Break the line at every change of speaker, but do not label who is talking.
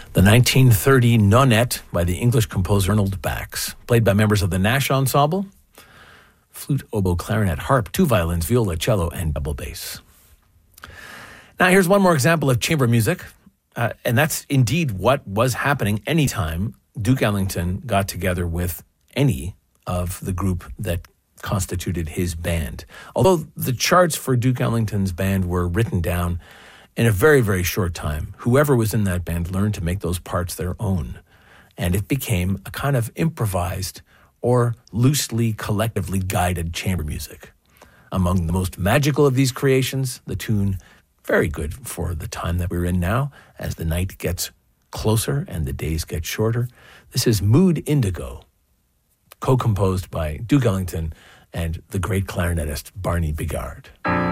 The 1930 Nonette by the English composer Arnold Bax, played by members of the Nash Ensemble, flute, oboe, clarinet, harp, two violins, viola, cello, and double bass. Now here's one more example of chamber music, and that's indeed what was happening anytime Duke Ellington got together with any of the group that constituted his band. Although the charts for Duke Ellington's band were written down in a very, very short time, whoever was in that band learned to make those parts their own. And it became a kind of improvised or loosely, collectively guided chamber music. Among the most magical of these creations, the tune, very good for the time that we're in now, as the night gets closer and the days get shorter. This is Mood Indigo, co-composed by Duke Ellington and the great clarinetist Barney Bigard.